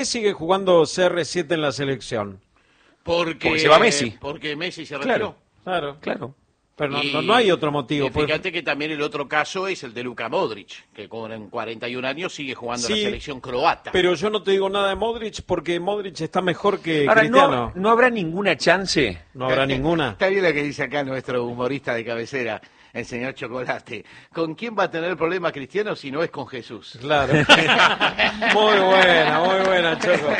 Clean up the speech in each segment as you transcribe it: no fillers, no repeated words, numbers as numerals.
sigue jugando CR7 en la selección? Porque se va Messi. Porque Messi se retiró. Claro. Pero no hay otro motivo. Fíjate que también el otro caso es el de Luka Modric, que con 41 años sigue jugando en la selección croata. Pero yo no te digo nada de Modric porque Modric está mejor que Cristiano. ¿No habrá ninguna chance? No habrá ninguna. Está bien lo que dice acá nuestro humorista de cabecera, el señor Chocolate. ¿Con quién va a tener problema Cristiano si no es con Jesús? Claro. Muy buena, Choco.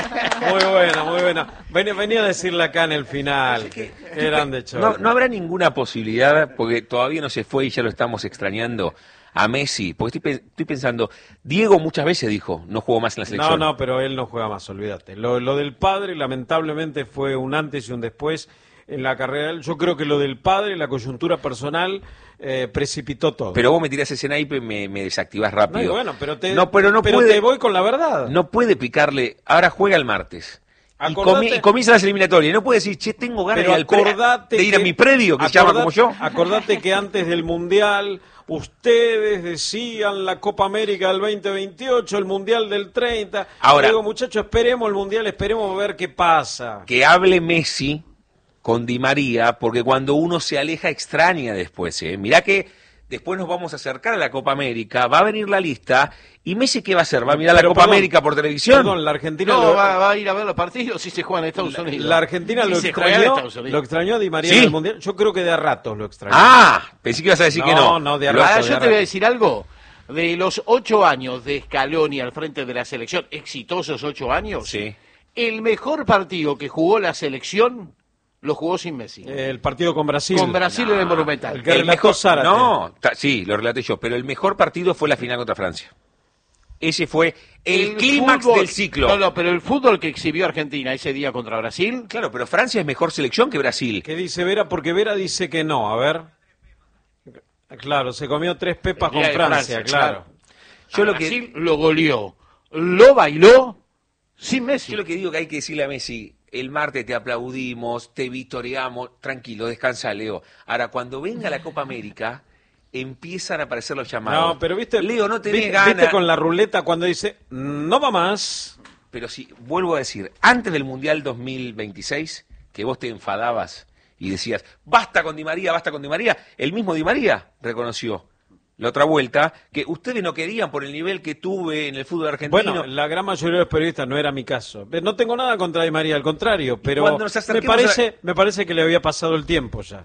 Muy buena. Venía a decirle acá en el final. Qué grande, Choco. No habrá ninguna posibilidad, porque todavía no se fue y ya lo estamos extrañando, a Messi. Porque estoy pensando, Diego muchas veces dijo, no jugó más en la selección. No, pero él no juega más, olvídate. Lo del padre, lamentablemente, fue un antes y un después en la carrera de él. Yo creo que lo del padre, la coyuntura personal, precipitó todo. Pero vos me tirás ese naipe y me desactivás rápido. No, bueno, pero te voy con la verdad. No puede picarle, ahora juega el martes. Y comienza las eliminatorias. No puede decir, che, tengo ganas de ir a mi predio, que se llama como yo. Acordate que antes del Mundial, ustedes decían la Copa América del 2028, el Mundial del 30. Ahora, digo, muchachos, esperemos el Mundial, esperemos a ver qué pasa. Que hable Messi con Di María, porque cuando uno se aleja extraña después. Mirá que después nos vamos a acercar a la Copa América, va a venir la lista, y Messi ¿qué va a hacer? ¿Va a mirar la Copa América por televisión? Perdón, la Argentina... No, va a ir a ver los partidos si se juegan en Estados Unidos. La Argentina lo extrañó Di María en el Mundial. Yo creo que de a ratos lo extrañó. Pensé que ibas a decir que no. No, de a ratos. Yo te voy a decir algo. De los 8 años de Scaloni al frente de la selección, exitosos 8 años, el mejor partido que jugó la selección... lo jugó sin Messi. El partido con Brasil. Con Brasil en el Monumental. El que relató Zárate. Sí, lo relaté yo, pero el mejor partido fue la final contra Francia. Ese fue el clímax del ciclo. No, pero el fútbol que exhibió Argentina ese día contra Brasil... Claro, pero Francia es mejor selección que Brasil. ¿Qué dice Vera? Porque Vera dice que no, a ver. Claro, se comió 3 pepas con Francia, claro. Brasil lo goleó, lo bailó sin Messi. Yo lo que digo que hay que decirle a Messi... El martes te aplaudimos, te victoriamos, tranquilo, descansa, Leo. Ahora, cuando venga la Copa América, empiezan a aparecer los llamados. No, pero viste, Leo, no tenés ganas. Viste con la ruleta cuando dice, no va más. Pero sí, vuelvo a decir, antes del Mundial 2026, que vos te enfadabas y decías, basta con Di María, el mismo Di María reconoció la otra vuelta, que ustedes no querían por el nivel que tuve en el fútbol argentino. Bueno, la gran mayoría de los periodistas, no era mi caso. No tengo nada contra Di María, al contrario, pero me parece que le había pasado el tiempo ya.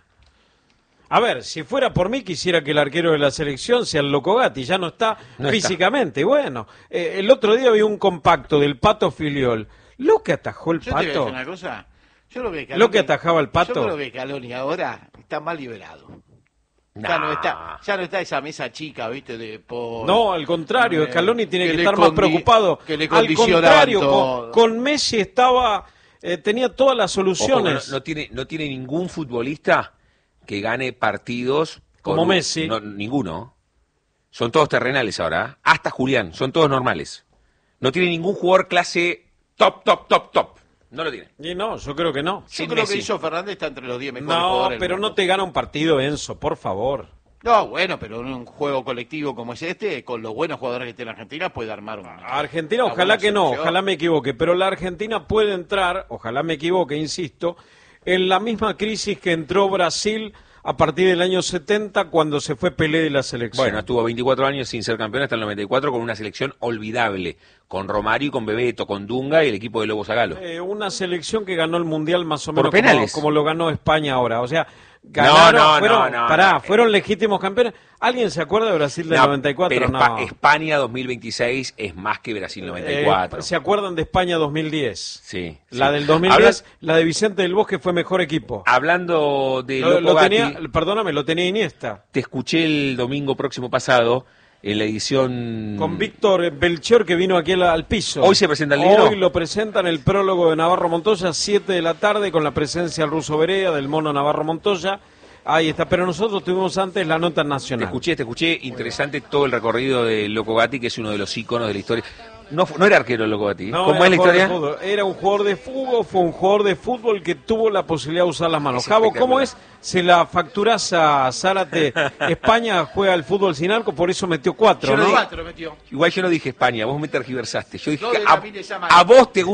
A ver, si fuera por mí, quisiera que el arquero de la selección sea el Loco Gatti, ya no está físicamente. Bueno, el otro día vi un compacto del Pato Filiol. ¿Lo que atajó el Pato? Te voy a decir una cosa. ¿Lo que atajaba el Pato? Yo creo que Scaloni ahora está mal liberado. Ya no está esa mesa chica, ¿viste? No, al contrario, Scaloni tiene que estar más preocupado. Que le al contrario, con Messi tenía todas las soluciones. Ojo, no tiene ningún futbolista que gane partidos como Messi. Ninguno. Son todos terrenales ahora. Hasta Julián, son todos normales. No tiene ningún jugador clase top. No lo tiene. Y no, yo creo que no. Yo creo que Enzo Fernández está entre los 10 mejores jugadores. No, pero no te gana un partido, Enzo, por favor. No, bueno, pero en un juego colectivo como es este, con los buenos jugadores que tiene Argentina, puede armar una... Argentina, ojalá que no, ojalá me equivoque, pero la Argentina puede entrar, ojalá me equivoque, insisto, en la misma crisis que entró Brasil a partir del año 70 cuando se fue Pelé de la selección. Bueno, estuvo 24 años sin ser campeón hasta el 94 con una selección olvidable, con Romario, con Bebeto, con Dunga y el equipo de Lobo Zagalo. Una selección que ganó el Mundial más o por menos penales. Como lo ganó España ahora, o sea... Ganaron, no. Fueron legítimos campeones. ¿Alguien se acuerda de Brasil del 94? Pero no. España 2026 es más que Brasil 94. ¿Se acuerdan de España 2010? Sí. La del 2010, la de Vicente del Bosque fue mejor equipo. Hablando de lo tenía Iniesta. Te escuché el domingo próximo pasado en la edición... Con Víctor Belchior, que vino aquí al piso. ¿Hoy se presenta el libro? Hoy lo presentan el prólogo de Navarro Montoya, 7 de la tarde, con la presencia del Ruso Berea, del mono Navarro Montoya. Ahí está, pero nosotros tuvimos antes la nota nacional. Te escuché, interesante todo el recorrido de Loco Gatti, que es uno de los íconos de la historia. No era arquero loco a ti. No, ¿Cómo es la historia? Era un jugador de fútbol, fue un jugador de fútbol que tuvo la posibilidad de usar las manos. Javo, ¿cómo es? Se la facturás a Zárate. España juega al fútbol sin arco, por eso metió 4, ¿no? 4 metió. Igual yo no dije España, vos me tergiversaste. Yo dije No, a vos te gusta